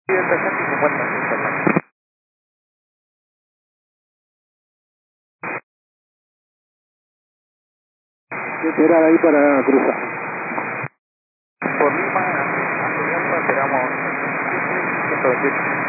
150. Esperar ahí para cruzar. Por Lima, esperamos 128.